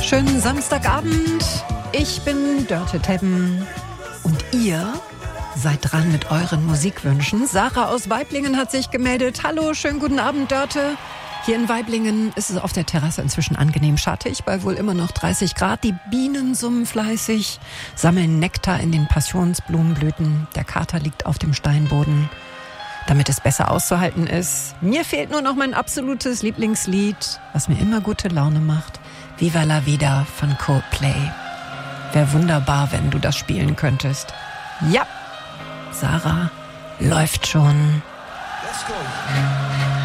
Schönen Samstagabend. Ich bin Dörte Teppen und ihr seid dran mit euren Musikwünschen. Sarah aus Waiblingen hat sich gemeldet. Hallo, schönen guten Abend, Dörte. Hier in Waiblingen ist es auf der Terrasse inzwischen angenehm schattig, bei wohl immer noch 30 Grad. Die Bienen summen fleißig, sammeln Nektar in den Passionsblumenblüten. Der Kater liegt auf dem Steinboden, damit es besser auszuhalten ist. Mir fehlt nur noch mein absolutes Lieblingslied, was mir immer gute Laune macht. Viva la Vida von Coldplay. Wäre wunderbar, wenn du das spielen könntest. Ja, Sarah läuft schon. Let's go.